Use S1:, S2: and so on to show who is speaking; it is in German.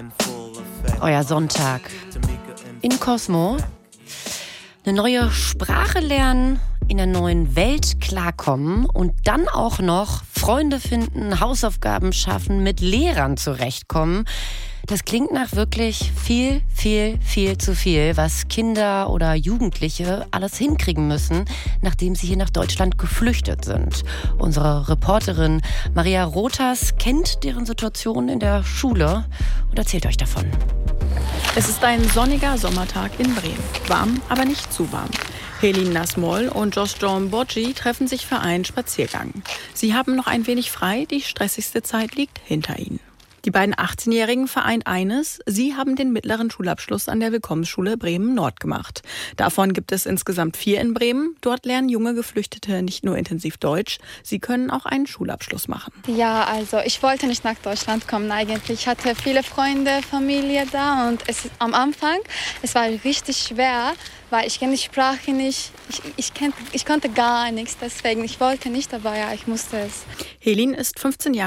S1: Euer Sonntag. In Cosmo. Eine neue Sprache lernen, in einer neuen Welt klarkommen und dann auch noch Freunde finden, Hausaufgaben schaffen, mit Lehrern zurechtkommen. Das klingt nach wirklich viel, viel, viel zu viel, was Kinder oder Jugendliche alles hinkriegen müssen, nachdem sie hier nach Deutschland geflüchtet sind. Unsere Reporterin Maria Rotas kennt deren Situation in der Schule und erzählt euch davon.
S2: Es ist ein sonniger Sommertag in Bremen. Warm, aber nicht zu warm. Helin Nasmol und Josh-John Bocci treffen sich für einen Spaziergang. Sie haben noch ein wenig frei, die stressigste Zeit liegt hinter ihnen. Die beiden 18-Jährigen vereint eines: Sie haben den mittleren Schulabschluss an der Willkommensschule Bremen-Nord gemacht. Davon gibt es insgesamt 4 in Bremen. Dort lernen junge Geflüchtete nicht nur intensiv Deutsch, sie können auch einen Schulabschluss machen.
S3: Ja, also ich wollte nicht nach Deutschland kommen eigentlich. Ich hatte viele Freunde, Familie da und am Anfang, es war richtig schwer, weil ich kenne die Sprache nicht, ich konnte gar nichts, deswegen ich wollte nicht, aber ja, ich musste es.
S2: Helin ist 15 Jahre